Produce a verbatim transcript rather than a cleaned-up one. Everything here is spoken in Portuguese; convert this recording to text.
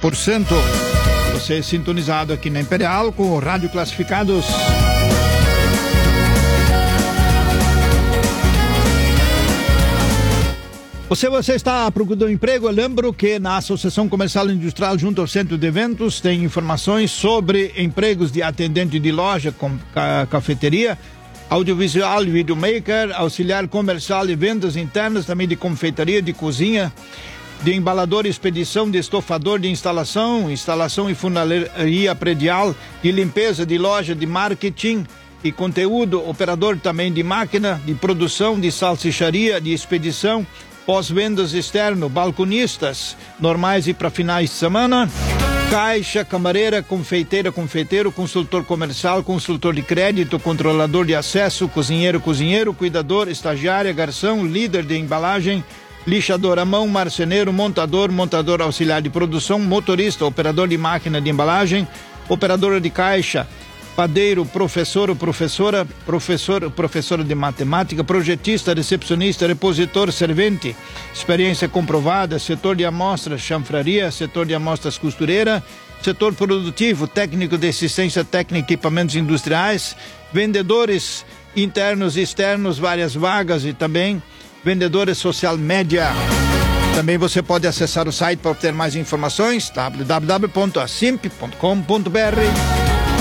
por cento. Você é sintonizado aqui na Imperial com o Rádio Classificados. Você, você está procurando emprego? Eu lembro que na Associação Comercial e Industrial, junto ao Centro de Eventos, tem informações sobre empregos de atendente de loja, com ca cafeteria, audiovisual, videomaker, auxiliar comercial e vendas internas, também de confeitaria, de cozinha, de embalador, expedição, de estofador, de instalação, instalação e funilaria predial, de limpeza de loja, de marketing e conteúdo, operador também de máquina, de produção, de salsicharia, de expedição, pós-vendas externo, balconistas, normais e para finais de semana, caixa, camareira, confeiteira, confeiteiro, consultor comercial, consultor de crédito, controlador de acesso, cozinheiro, cozinheiro, cuidador, estagiária, garçom, líder de embalagem, lixador à mão, marceneiro, montador, montador auxiliar de produção, motorista, operador de máquina de embalagem, operadora de caixa, padeiro, professor ou professora, professor, professora de matemática, projetista, recepcionista, repositor, servente, experiência comprovada, setor de amostras, chanfraria, setor de amostras costureira, setor produtivo, técnico de assistência técnica e equipamentos industriais, vendedores internos e externos, várias vagas e também vendedores social média. Também você pode acessar o site para obter mais informações, w w w ponto a simp ponto com ponto b r.